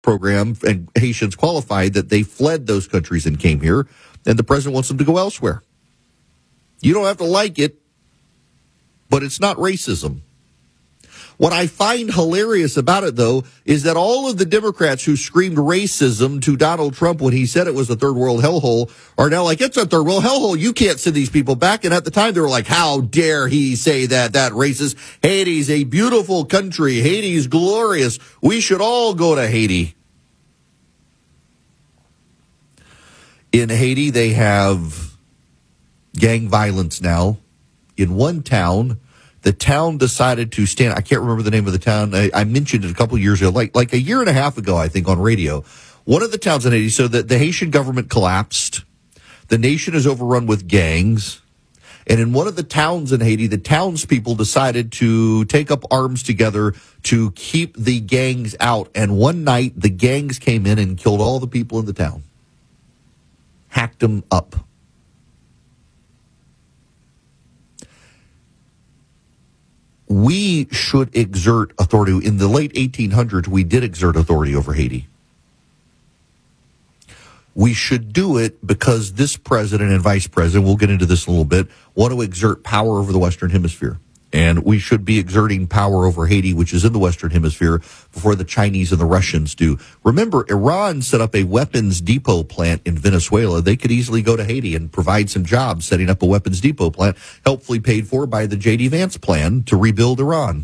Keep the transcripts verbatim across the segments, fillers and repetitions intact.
program and Haitians qualified that they fled those countries and came here, and the president wants them to go elsewhere. You don't have to like it, but it's not racism. What I find hilarious about it, though, is that all of the Democrats who screamed racism to Donald Trump when he said it was a third world hellhole are now like, it's a third world hellhole. You can't send these people back. And at the time, they were like, how dare he say that, that racist? Haiti's a beautiful country. Haiti's glorious. We should all go to Haiti. In Haiti, they have gang violence now. In one town, the town decided to stand. I can't remember the name of the town. I, I mentioned it a couple of years ago, like like a year and a half ago, I think, on radio. One of the towns in Haiti, so that the Haitian government collapsed. The nation is overrun with gangs. And in one of the towns in Haiti, the townspeople decided to take up arms together to keep the gangs out. And one night, the gangs came in and killed all the people in the town. Hacked them up. We should exert authority. In the late eighteen hundreds, we did exert authority over Haiti. We should do it because this president and vice president, we'll get into this in a little bit, want to exert power over the Western Hemisphere. And we should be exerting power over Haiti, which is in the Western Hemisphere, before the Chinese and the Russians do. Remember, Iran set up a weapons depot plant in Venezuela. They could easily go to Haiti and provide some jobs setting up a weapons depot plant, helpfully paid for by the J D. Vance plan to rebuild Iran.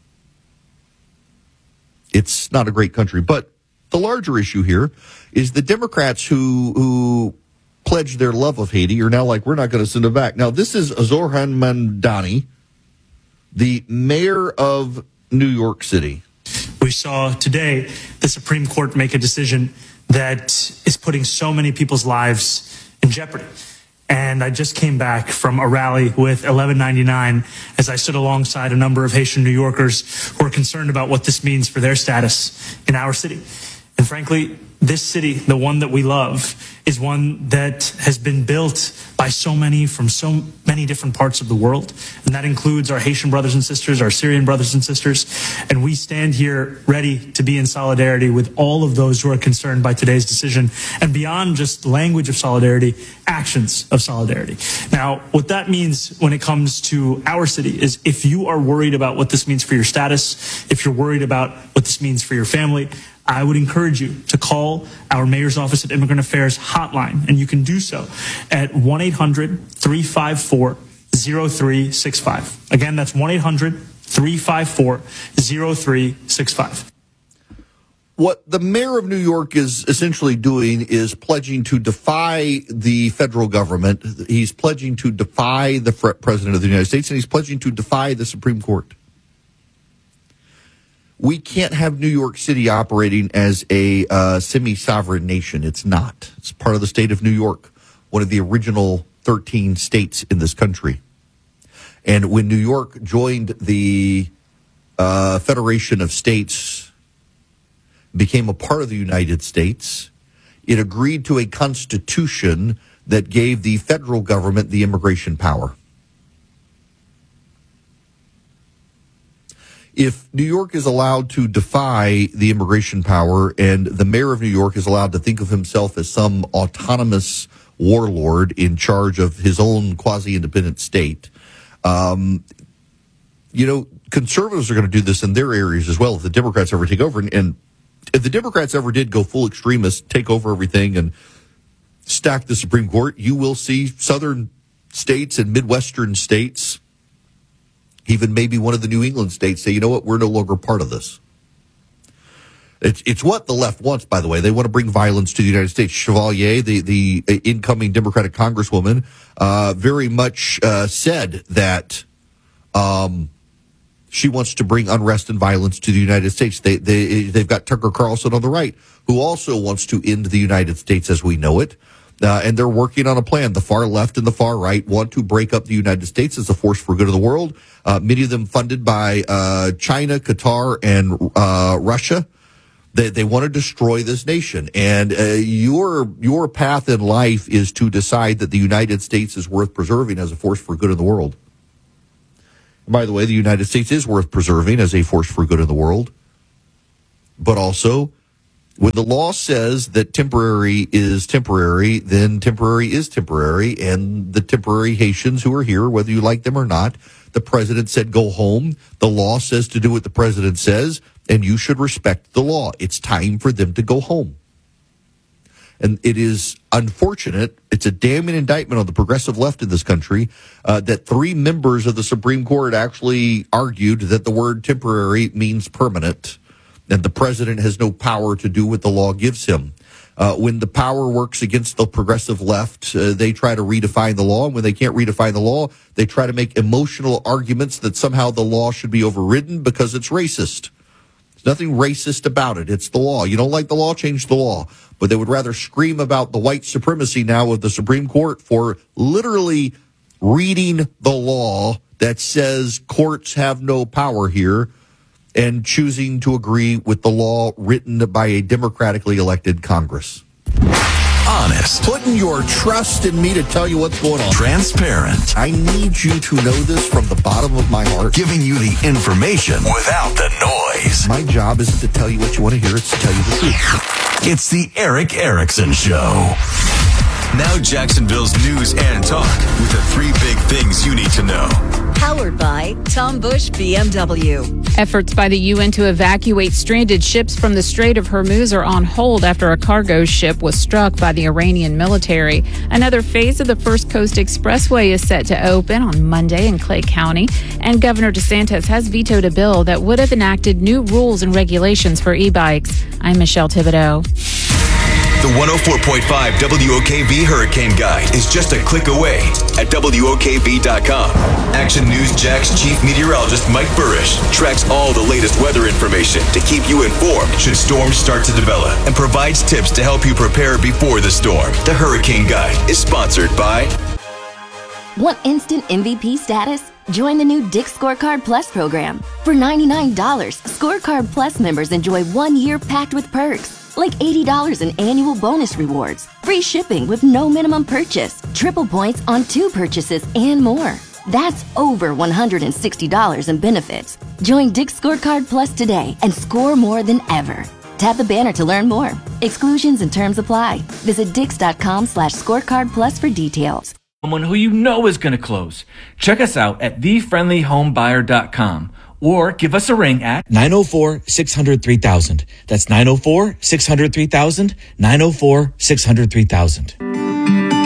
It's not a great country. But the larger issue here is the Democrats who who pledged their love of Haiti are now like, we're not going to send them back. Now, this is Zohran Mamdani, the mayor of New York City. We saw today the Supreme Court make a decision that is putting so many people's lives in jeopardy. And I just came back from a rally with eleven ninety-nine as I stood alongside a number of Haitian New Yorkers who are concerned about what this means for their status in our city. And frankly, this city, the one that we love, is one that has been built by so many from so many different parts of the world. And that includes our Haitian brothers and sisters, our Syrian brothers and sisters. And we stand here ready to be in solidarity with all of those who are concerned by today's decision. And beyond just language of solidarity, actions of solidarity. Now, what that means when it comes to our city is if you are worried about what this means for your status, if you're worried about what this means for your family, I would encourage you to call our Mayor's Office at Immigrant Affairs hotline, and you can do so at one eight hundred, three five four, zero three six five. Again, that's one eight hundred, three five four, zero three six five. What the mayor of New York is essentially doing is pledging to defy the federal government. He's pledging to defy the president of the United States, and he's pledging to defy the Supreme Court. We can't have New York City operating as a uh, semi-sovereign nation. It's not. It's part of the state of New York, one of the original thirteen states in this country. And when New York joined the uh, Federation of States, became a part of the United States, it agreed to a constitution that gave the federal government the immigration power. If New York is allowed to defy the immigration power and the mayor of New York is allowed to think of himself as some autonomous warlord in charge of his own quasi-independent state, um, you know, conservatives are going to do this in their areas as well if the Democrats ever take over. And, and if the Democrats ever did go full extremist, take over everything and stack the Supreme Court, you will see southern states and Midwestern states, even maybe one of the New England states, say, you know what, we're no longer part of this. It's it's what the left wants, by the way. They want to bring violence to the United States. Chevalier, the, the incoming Democratic Congresswoman, uh, very much uh, said that um, she wants to bring unrest and violence to the United States. They, they, they've got Tucker Carlson on the right, who also wants to end the United States as we know it. Uh, and they're working on a plan. The far left and the far right want to break up the United States as a force for good of the world. Uh, many of them funded by uh, China, Qatar, and uh, Russia. They, they want to destroy this nation. And uh, your your path in life is to decide that the United States is worth preserving as a force for good in the world. And by the way, the United States is worth preserving as a force for good in the world. But also, When the law says that temporary is temporary, then temporary is temporary, and the temporary Haitians who are here, whether you like them or not, the president said go home. The law says to do what the president says, and you should respect the law. It's time for them to go home. And it is unfortunate, it's a damning indictment on the progressive left in this country, uh, that three members of the Supreme Court actually argued that the word temporary means permanent, and the president has no power to do what the law gives him. Uh, when the power works against the progressive left, uh, they try to redefine the law. And when they can't redefine the law, they try to make emotional arguments that somehow the law should be overridden because it's racist. There's nothing racist about it. It's the law. You don't like the law, change the law. But they would rather scream about the white supremacy now of the Supreme Court for literally reading the law that says courts have no power here and choosing to agree with the law written by a democratically elected Congress. Honest. Putting your trust in me to tell you what's going on. Transparent. I need you to know this from the bottom of my heart. Giving you the information without the noise. My job isn't to tell you what you want to hear, it's to tell you the truth. It's the Erick Erickson Show. Now Jacksonville's news and talk with the three big things you need to know. Powered by Tom Bush B M W. Efforts by the U N to evacuate stranded ships from the Strait of Hormuz are on hold after a cargo ship was struck by the Iranian military. Another phase of the First Coast Expressway is set to open on Monday in Clay County, and Governor DeSantis has vetoed a bill that would have enacted new rules and regulations for e-bikes. I'm Michelle Thibodeau. The one oh four point five W O K V Hurricane Guide is just a click away at W O K V dot com. Action News Jack's chief meteorologist Mike Burrish tracks all the latest weather information to keep you informed should storms start to develop and provides tips to help you prepare before the storm. The Hurricane Guide is sponsored by... Want instant M V P status? Join the new Dick's Scorecard Plus program. For ninety-nine dollars, Scorecard Plus members enjoy one year packed with perks. Like eighty dollars in annual bonus rewards, free shipping with no minimum purchase, triple points on two purchases, and more. That's over one hundred sixty dollars in benefits. Join Dick's Scorecard Plus today and score more than ever. Tap the banner to learn more. Exclusions and terms apply. Visit dix.com slash scorecard plus for details. Someone who you know is going to close. Check us out at the friendly home buyer dot com. Or give us a ring at nine oh four, six hundred, three thousand. That's nine oh four, six hundred, three thousand, nine oh four, six hundred, three thousand.